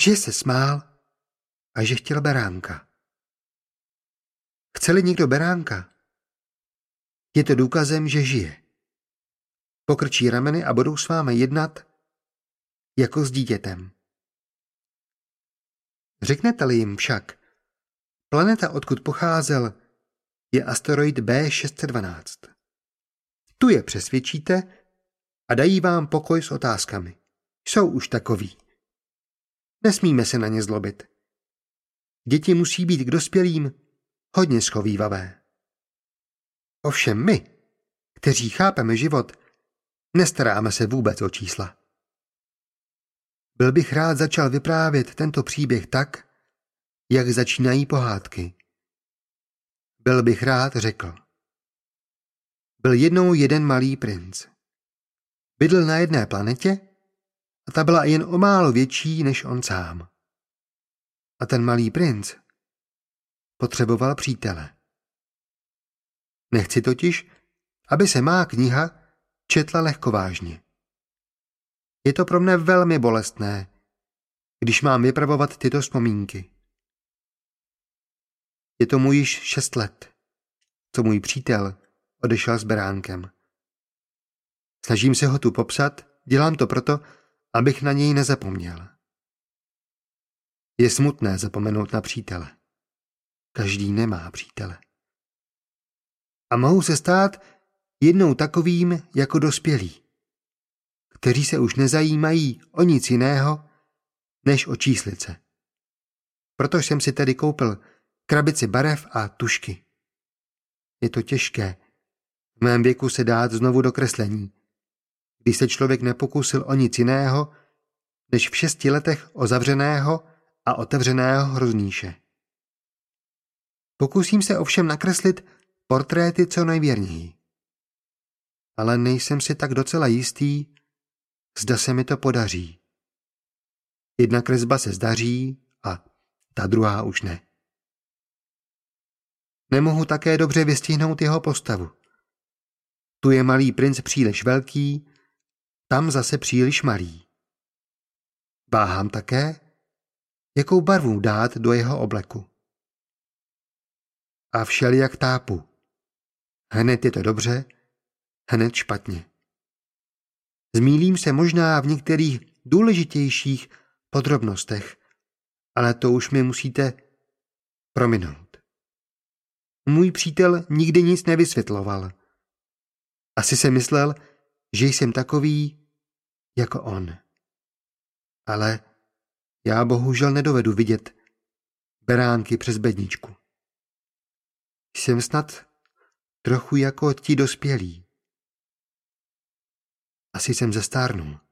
že se smál a že chtěl beránka. Chce-li někdo beránka, je to důkazem, že žije. Pokrčí rameny a budou s vámi jednat jako s dítětem. Řeknete-li jim však, planeta, odkud pocházel, je asteroid B612. Tu je přesvědčíte a dají vám pokoj s otázkami. Jsou už takoví. Nesmíme se na ně zlobit. Děti musí být k dospělým hodně schovývavé. Ovšem my, kteří chápeme život, nestaráme se vůbec o čísla. Byl bych rád začal vyprávět tento příběh tak, jak začínají pohádky. Byl bych rád řekl. Byl jednou jeden malý princ. Bydl na jedné planetě a ta byla jen o málo větší než on sám. A ten malý princ potřeboval přítele. Nechci totiž, aby se má kniha četla lehkovážně. Je to pro mne velmi bolestné, když mám vypravovat tyto vzpomínky. Je tomu již 6 let, co můj přítel odešel s beránkem. Snažím se ho tu popsat, dělám to proto, abych na něj nezapomněl. Je smutné zapomenout na přítele. Každý nemá přítele. A mohou se stát jednou takovým jako dospělí, kteří se už nezajímají o nic jiného, než o číslice. Proto jsem si tedy koupil krabici barev a tušky. Je to těžké v mém věku se dát znovu do kreslení, když se člověk nepokusil o nic jiného, než v 6 letech o zavřeného a otevřeného hroznýše. Pokusím se ovšem nakreslit portréty co nejvěrněji. Ale nejsem si tak docela jistý, zda se mi to podaří. Jedna kresba se zdaří a ta druhá už ne. Nemohu také dobře vystihnout jeho postavu. Tu je malý princ příliš velký, tam zase příliš malý. Váhám také, jakou barvu dát do jeho obleku. A všelijak tápu. Hned je to dobře, hned špatně. Zmýlím se možná v některých důležitějších podrobnostech, ale to už mi musíte prominout. Můj přítel nikdy nic nevysvětloval. Asi se myslel, že jsem takový jako on. Ale já bohužel nedovedu vidět beránky přes bedničku. Jsem snad trochu jako ti dospělí. Asi jsem zestárnul.